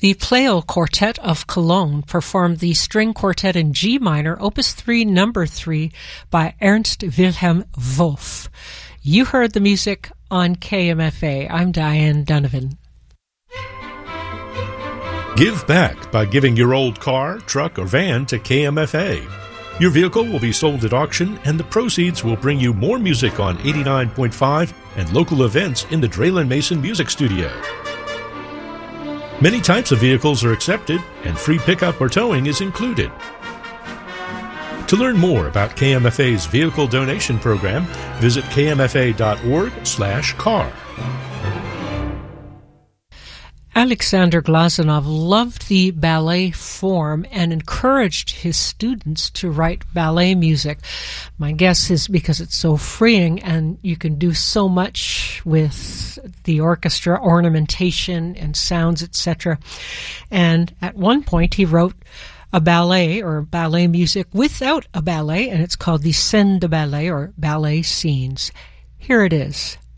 The Pleyel Quartet of Cologne performed the String Quartet in G minor, Opus 3, Number 3, by Ernst Wilhelm Wolf. You heard the music on KMFA. I'm Diane Donovan. Give back by giving your old car, truck, or van to KMFA. Your vehicle will be sold at auction, and the proceeds will bring you more music on 89.5 and local events in the Draylen Mason Music Studio. Many types of vehicles are accepted, and free pickup or towing is included. To learn more about KMFA's vehicle donation program, visit kmfa.org/car. Alexander Glazunov loved the ballet form and encouraged his students to write ballet music. My guess is because it's so freeing and you can do so much with the orchestra, ornamentation and sounds, etc. And at one point he wrote a ballet or ballet music without a ballet, and it's called the Scène de Ballet or Ballet Scenes. Here it is.